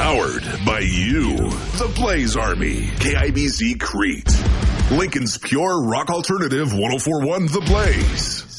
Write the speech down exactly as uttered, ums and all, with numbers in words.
Powered by you, the Blaze Army, K I B Z Crete. Lincoln's pure rock alternative, one oh four point one The Blaze.